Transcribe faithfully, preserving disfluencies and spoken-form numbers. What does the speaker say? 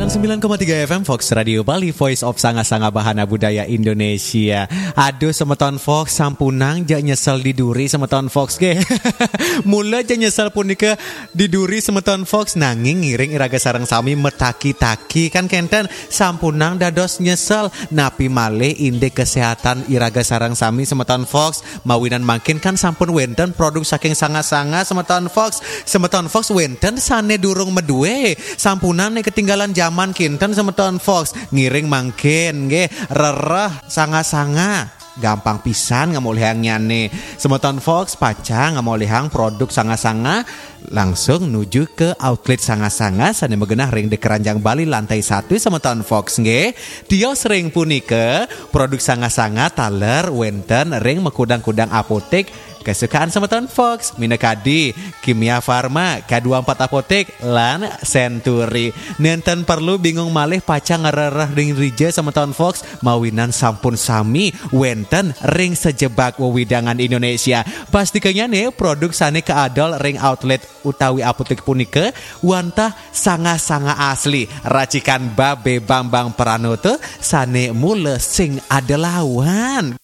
sembilan koma tiga F M Fox Radio Bali, Voice of Sanga-Sanga Bahana Budaya Indonesia. Aduh semeton Fox sampunang ja nyesel diduri semeton Fox ge. Mula ja nyesel punika diduri semeton Fox nanging ngiring iraga sareng sami metaki-taki kan kenten sampunang dados nyesel napi malih inde kesehatan iraga sareng sami semeton Fox mawinan makin kan sampun wenten produk saking sanga-sanga semeton Fox. Semeton Fox wenten sane durung medue sampunan ketinggalan zaman kinten semeton Fox ngiring mangkin nggih rereh sanga-sanga gampang pisan ngamolihang nyane semeton Fox paca ngamolihang produk sanga-sanga langsung nuju ke outlet sanga-sanga sane megenah ring de Keranjang Bali lantai satu semeton Fox nggih dia sering punika produk sanga-sanga taler wenten ring mekudang-kudang apotek kesukaan semeton Fox minakadi Kimia Farma K dua puluh empat Apotek lan Century nenten perlu bingung malih paca ngarereh ring rija semeton Fox mawinan sampun sami wenten ring sejebak wewidangan Indonesia pastikannya nih produk sane keadol ring outlet utawi apotek punika wantah sanga-sanga asli racikan Babe Bambang Pranoto sane mule sing adelawan